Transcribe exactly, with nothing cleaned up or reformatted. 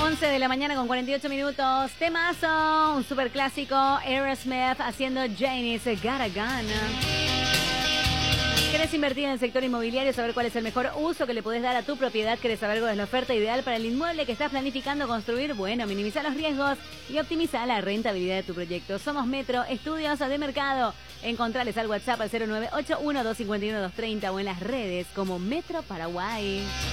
once de la mañana con cuarenta y ocho minutos. Temazo, un super clásico. Aerosmith haciendo Janie's Got a Gun. ¿Querés invertir en el sector inmobiliario? ¿Saber cuál es el mejor uso que le podés dar a tu propiedad? ¿Querés saber cuál es la oferta ideal para el inmueble que estás planificando construir? Bueno, minimiza los riesgos y optimiza la rentabilidad de tu proyecto. Somos Metro Estudios de Mercado. Encontrales al WhatsApp al cero nueve ocho uno, dos cinco uno, dos tres cero o en las redes como Metro Paraguay.